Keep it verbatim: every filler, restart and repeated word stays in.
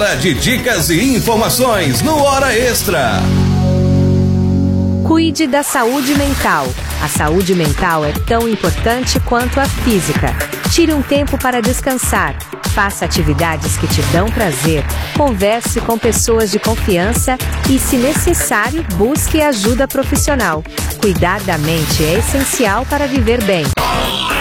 hora de dicas e informações no Hora Extra. Cuide da saúde mental. A saúde mental é tão importante quanto a física. Tire um tempo para descansar. Faça atividades que te dão prazer. Converse com pessoas de confiança e, se necessário, busque ajuda profissional. Cuidar da mente é essencial para viver bem.